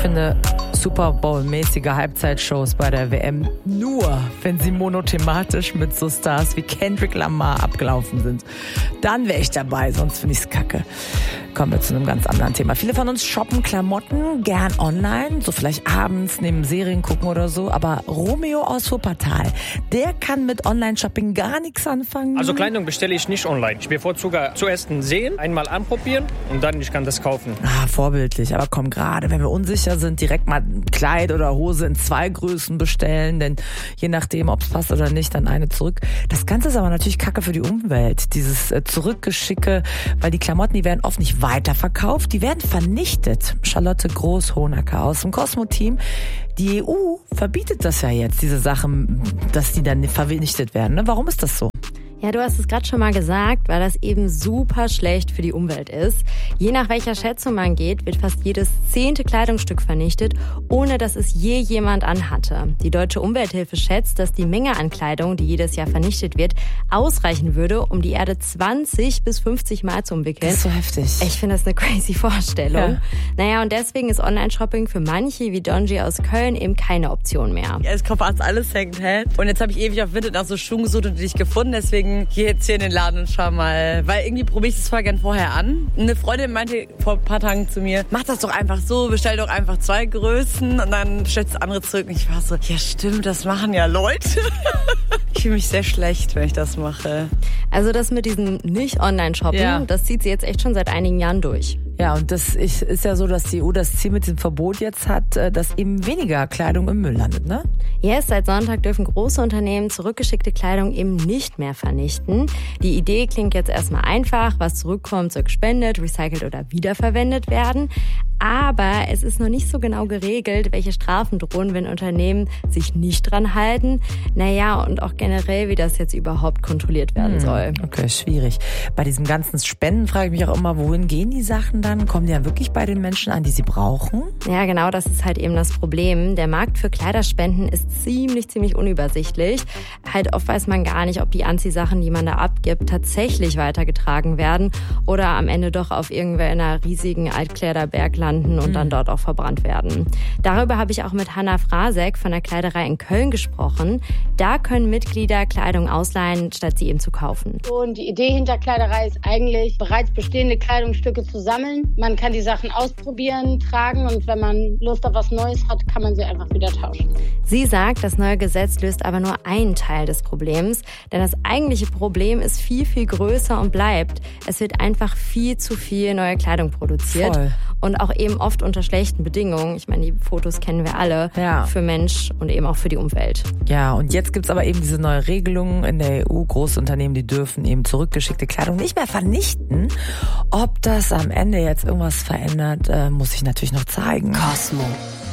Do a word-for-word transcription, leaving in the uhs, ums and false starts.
finde Super Bowl-mäßige Halbzeitshows bei der W M nur, wenn sie monothematisch mit so Stars wie Kendrick Lamar abgelaufen sind. Dann wäre ich dabei, sonst finde ich es kacke. Kommen wir zu einem ganz anderen Thema. Viele von uns shoppen Klamotten gern online, so vielleicht abends neben Serien gucken oder so. Aber Romeo aus Wuppertal, der kann mit Online-Shopping gar nichts anfangen. Also Kleidung bestelle ich nicht online. Ich bevorzuge zuerst sehen, einmal anprobieren und dann ich kann das kaufen. Ah, vorbildlich. Aber komm, gerade wenn wir unsicher sind, direkt mal ein Kleid oder Hose in zwei Größen bestellen. Denn je nachdem, ob es passt oder nicht, dann eine zurück. Das Ganze ist aber natürlich kacke für die Umwelt. Dieses äh, Zurückgeschicke, weil die Klamotten, die werden oft nicht weiterverkauft, die werden vernichtet. Charlotte Groß-Hohnacker aus dem Cosmo-Team. Die E U verbietet das ja jetzt, diese Sachen, dass die dann vernichtet werden. Ne? Warum ist das so? Ja, du hast es gerade schon mal gesagt, weil das eben super schlecht für die Umwelt ist. Je nach welcher Schätzung man geht, wird fast jedes zehnte Kleidungsstück vernichtet, ohne dass es je jemand anhatte. Die Deutsche Umwelthilfe schätzt, dass die Menge an Kleidung, die jedes Jahr vernichtet wird, ausreichen würde, um die Erde zwanzig bis fünfzig Mal zu umwickeln. Das ist so heftig. Ich finde das eine crazy Vorstellung. Ja. Naja, und deswegen ist Online-Shopping für manche wie Donji aus Köln eben keine Option mehr. Ja, ich kaufe fast alles Secondhand. Und jetzt habe ich ewig auf Vinted nach so Schuhen gesucht und die nicht gefunden, deswegen geh jetzt hier in den Laden und schau mal. Weil irgendwie probiere ich das voll gern vorher an. Eine Freundin meinte vor ein paar Tagen zu mir, mach das doch einfach so, bestell doch einfach zwei Größen und dann bestellst du andere zurück. Und ich war so, ja stimmt, das machen ja Leute. Ich fühle mich sehr schlecht, wenn ich das mache. Also das mit diesem Nicht-Online-Shopping, Ja. das zieht sie jetzt echt schon seit einigen Jahren durch. Ja, und das ist ist ja so, dass die E U das Ziel mit diesem Verbot jetzt hat, dass eben weniger Kleidung im Müll landet, ne? Yes, seit Sonntag dürfen große Unternehmen zurückgeschickte Kleidung eben nicht mehr vernichten. Die Idee klingt jetzt erstmal einfach, was zurückkommt, soll gespendet, recycelt oder wiederverwendet werden. Aber es ist noch nicht so genau geregelt, welche Strafen drohen, wenn Unternehmen sich nicht dran halten. Naja, und auch generell, wie das jetzt überhaupt kontrolliert werden soll. Okay, schwierig. Bei diesem ganzen Spenden frage ich mich auch immer, wohin gehen die Sachen dann? Kommen die ja wirklich bei den Menschen an, die sie brauchen? Ja, genau, das ist halt eben das Problem. Der Markt für Kleiderspenden ist ziemlich, ziemlich unübersichtlich. Halt oft weiß man gar nicht, ob die Anziehsachen, die man da abgibt, tatsächlich weitergetragen werden oder am Ende doch auf irgendeiner riesigen Altkleiderberg landen und dann dort auch verbrannt werden. Darüber habe ich auch mit Hanna Frasek von der Kleiderei in Köln gesprochen. Da können Mitglieder Kleidung ausleihen, statt sie eben zu kaufen. Und die Idee hinter Kleiderei ist eigentlich, bereits bestehende Kleidungsstücke zu sammeln. Man kann die Sachen ausprobieren, tragen und wenn man Lust auf was Neues hat, kann man sie einfach wieder tauschen. Sie sagt, das neue Gesetz löst aber nur einen Teil des Problems, denn das eigentliche Problem ist viel, viel größer und bleibt. Es wird einfach viel zu viel neue Kleidung produziert. Voll. Und auch eben oft unter schlechten Bedingungen. Ich meine, die Fotos kennen wir alle. Ja. Für Mensch und eben auch für die Umwelt. Ja, und jetzt gibt's aber eben diese neue Regelung in der E U. Großunternehmen, die dürfen eben zurückgeschickte Kleidung nicht mehr vernichten. Ob das am Ende jetzt irgendwas verändert, äh, muss ich natürlich noch zeigen. Cosmo.